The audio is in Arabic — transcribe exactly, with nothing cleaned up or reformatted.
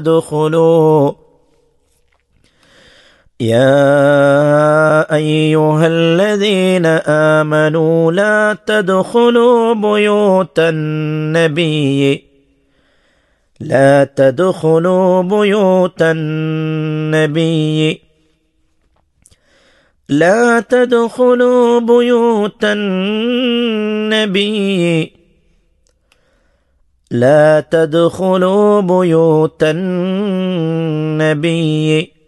ادخلوا يا أيها الذين آمنوا لا تدخلوا بيوت النبي لا تدخلوا بيوت النبي لا تدخلوا بيوت النبي لا تدخلوا بيوت النبي